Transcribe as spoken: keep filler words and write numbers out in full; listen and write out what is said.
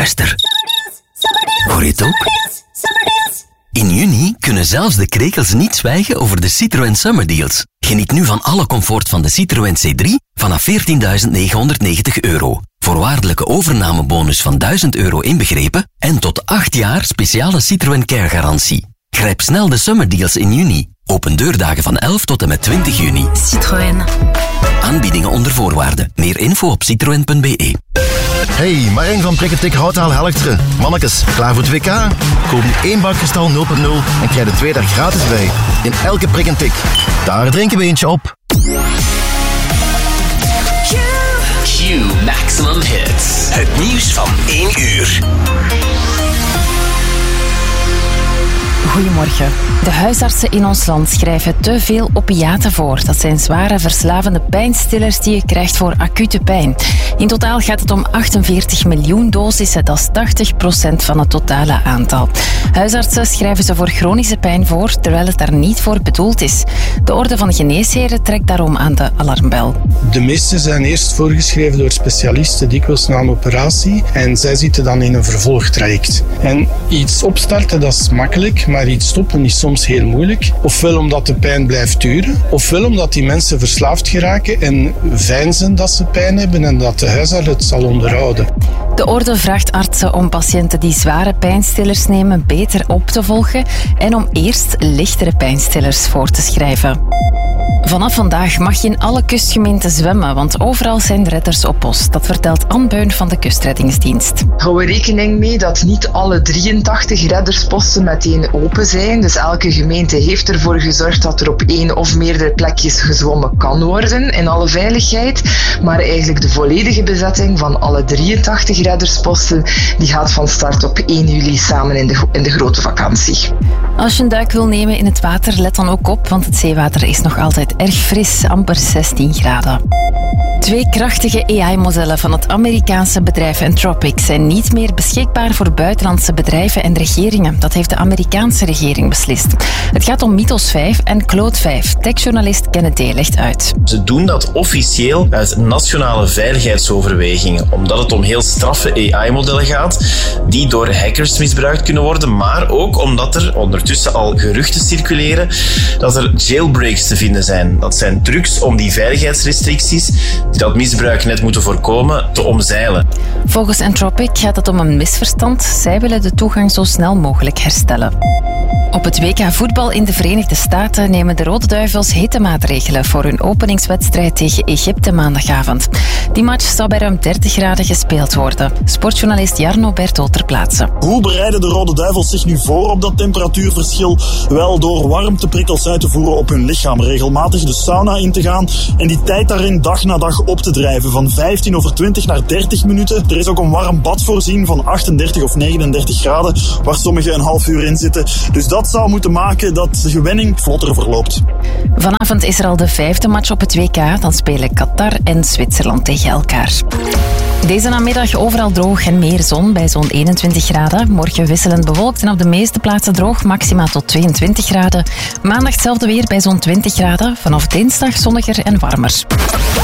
Luister. Hoor je het ook? In juni kunnen zelfs de krekels niet zwijgen over de Citroën Summer Deals. Geniet nu van alle comfort van de Citroën C drie vanaf veertienduizend negenhonderdnegentig euro. Voorwaardelijke overnamebonus van duizend euro inbegrepen en tot acht jaar speciale Citroën Care garantie. Grijp snel de Summer Deals in juni. Open deurdagen van elf tot en met twintig juni. Citroën. Aanbiedingen onder voorwaarden. Meer info op citroen punt b e. Hey, Marijn van Prikketik Houtaal Helchteren. Mannekes, klaar voor het W K? Koop nu één bakkristal nul punt nul en krijg er twee daar gratis bij. In elke prik en tik. Daar drinken we eentje op. Q Maximum Hits. Het nieuws van één uur. Goedemorgen. De huisartsen in ons land schrijven te veel opiaten voor. Dat zijn zware, verslavende pijnstillers die je krijgt voor acute pijn. In totaal gaat het om achtenveertig miljoen dosissen. Dat is tachtig procent van het totale aantal. Huisartsen schrijven ze voor chronische pijn voor, terwijl het daar niet voor bedoeld is. De Orde van Geneesheren trekt daarom aan de alarmbel. De meeste zijn eerst voorgeschreven door specialisten, dikwijls na een operatie. En zij zitten dan in een vervolgtraject. En iets opstarten, dat is makkelijk, maar iets stoppen is soms heel moeilijk. Ofwel omdat de pijn blijft duren, ofwel omdat die mensen verslaafd geraken en veinzen dat ze pijn hebben en dat de huisarts het zal onderhouden. De orde vraagt artsen om patiënten die zware pijnstillers nemen beter op te volgen en om eerst lichtere pijnstillers voor te schrijven. Vanaf vandaag mag je in alle kustgemeenten zwemmen, want overal zijn redders op post. Dat vertelt Anne Beun van de Kustreddingsdienst. Hou er rekening mee dat niet alle drieëntachtig reddersposten meteen open zijn. Dus elke gemeente heeft ervoor gezorgd dat er op één of meerdere plekjes gezwommen kan worden in alle veiligheid. Maar eigenlijk de volledige bezetting van alle drieëntachtig reddersposten die gaat van start op één juli samen in de, in de grote vakantie. Als je een duik wil nemen in het water, let dan ook op, want het zeewater is nog altijd erg fris, amper zestien graden. Twee krachtige A I-modellen van het Amerikaanse bedrijf Anthropic zijn niet meer beschikbaar voor buitenlandse bedrijven en regeringen. Dat heeft de Amerikaanse regering beslist. Het gaat om Mythos vijf en Claude vijf. Techjournalist Kenneth D. legt uit. Ze doen dat officieel uit nationale veiligheidsoverwegingen, omdat het om heel straffe A I-modellen gaat, die door hackers misbruikt kunnen worden, maar ook omdat er ondertussen al geruchten circuleren dat er jailbreaks te vinden zijn. Dat zijn trucs om die veiligheidsrestricties die dat misbruik net moeten voorkomen, te omzeilen. Volgens Anthropic gaat het om een misverstand. Zij willen de toegang zo snel mogelijk herstellen. Op het W K voetbal in de Verenigde Staten nemen de Rode Duivels hitte maatregelen voor hun openingswedstrijd tegen Egypte maandagavond. Die match zal bij ruim dertig graden gespeeld worden. Sportjournalist Jarno Bertol ter plaatse. Hoe bereiden de Rode Duivels zich nu voor op dat temperatuurverschil? Wel door warmteprikkels uit te voeren op hun lichaam, regelmatig de sauna in te gaan en die tijd daarin dag na dag op te drijven, van vijftien over twintig naar dertig minuten. Er is ook een warm bad voorzien van achtendertig of negenendertig graden, waar sommigen een half uur in zitten. Dus dat zou moeten maken dat de gewenning vlotter verloopt. Vanavond is er al de vijfde match op het W K. Dan spelen Qatar en Zwitserland tegen elkaar. Deze namiddag overal droog en meer zon bij zo'n eenentwintig graden. Morgen wisselend bewolkt en op de meeste plaatsen droog, maxima tot tweeëntwintig graden. Maandag hetzelfde weer bij zo'n twintig graden. Vanaf dinsdag zonniger en warmer.